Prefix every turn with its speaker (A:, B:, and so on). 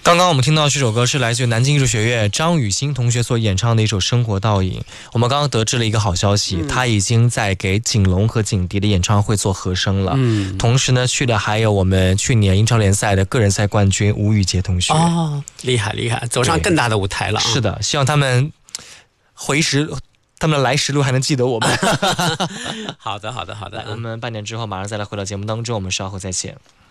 A: 刚刚我们听到这首歌是来自于南京艺术学院张雨欣同学所演唱的一首《生活倒影》。我们刚刚得知了一个好消息，他已经在给景龙和景迪的演唱会做和声了。同时呢，去的还有我们去年英超联赛的个人赛冠军吴宇杰同学。
B: 哦，厉害厉害，走上更大的舞台了啊！
A: 是的，希望他们的来时路还能记得我们。
B: 好的好的好的，
A: 我们半年之后马上再来回到节目当中，我们稍后再见。